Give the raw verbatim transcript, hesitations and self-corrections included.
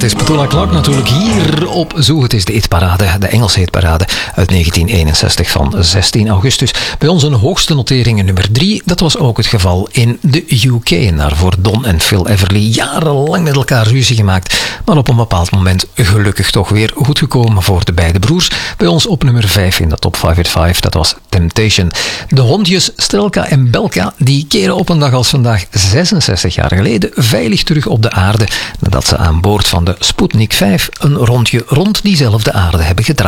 is Petula Clark natuurlijk hier op Zoo. Het is de hitparade, de Engelse hitparade uit negentien eenenzestig van zestien augustus. Bij ons een hoogste notering nummer drie. Dat was ook het geval in de U K. Daarvoor Don en Phil Everly jarenlang met elkaar ruzie gemaakt. Maar op een bepaald moment gelukkig toch weer goed gekomen voor de beide broers. Bij ons op nummer vijf in de top vijfhonderdvijf. Dat was Temptation. De hondjes Strelka en Belka die keren op een dag als vandaag zesenzestig jaar geleden veilig terug op de aarde. Nadat ze aan boord van de Sputnik vijf een rondje rond diezelfde aarde hebben gedraaid.